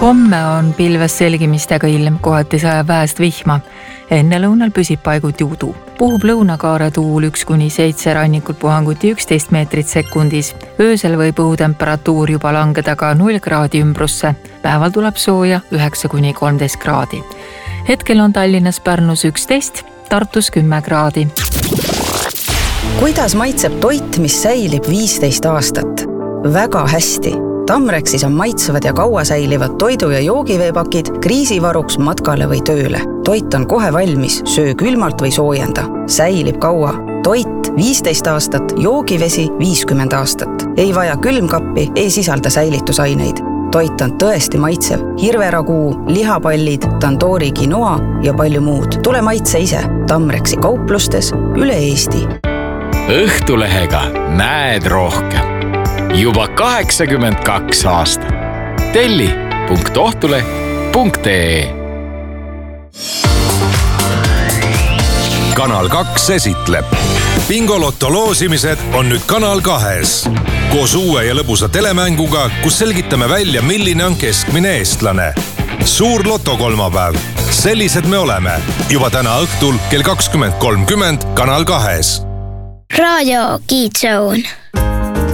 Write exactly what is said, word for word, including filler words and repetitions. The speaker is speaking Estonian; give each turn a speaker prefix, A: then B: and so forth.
A: Homme on pilves selgimistega ilm, kohati sajab vähest vihma. Enne lõunal püsib paiguti udu. Puhub lõunakaare tuul üks kuni seitse, rannikul puhanguti üksteist meetrit sekundis. Öösel võib õhutemperatuur juba langeda ka null kraadi ümbrusse. Päeval tuleb sooja üheksa kuni kolmteist kraadi. Hetkel on Tallinnas Pärnus üksteist, Tartus kümme kraadi.
B: Kuidas maitseb toit, mis säilib viisteist aastat? Väga hästi. Tamrexis on maitsevad ja kaua säilivad toidu- ja joogiveepakid kriisivaruks matkale või tööle. Toit on kohe valmis, söö külmalt või soojenda. Säilib kaua. Toit viisteist aastat, joogivesi viiskümmend aastat. Ei vaja külmkappi, ei sisalda säilitusaineid. Toit on tõesti maitsev. Hirveraguu, lihapallid, tandoori quinoa ja palju muud. Tule maitse ise. Tamrexi kauplustes üle Eesti.
C: Õhtulehega näed rohkem. Juba kaheksakümmend kaks aastat. Telli punkt ohtule punkt ee.
D: Kanal kaks esitleb. Bingolotto loosimised on nüüd Kanal kahes. Koos uue ja lõbusa telemänguga, kus selgitame välja, milline on keskmine eestlane. Suur loto kolmapäev. Sellised me oleme. Juba täna õhtul kell kakskümmend kolmkümmend Kanal kahes.
E: Radio Kids Zone.